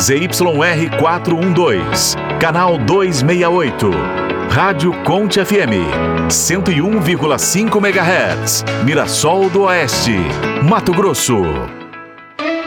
ZYR 412, canal 268. Rádio Conte FM, 101,5 MHz, Mirassol do Oeste, Mato Grosso.